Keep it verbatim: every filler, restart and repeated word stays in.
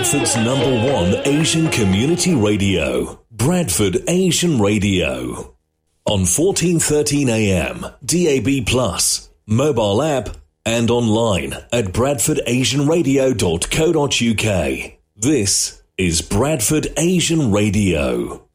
Bradford's number one Asian community radio, Bradford Asian Radio. On fourteen thirteen A M, D A B plus, mobile app, and online at bradford asian radio dot co dot uk. This is Bradford Asian Radio.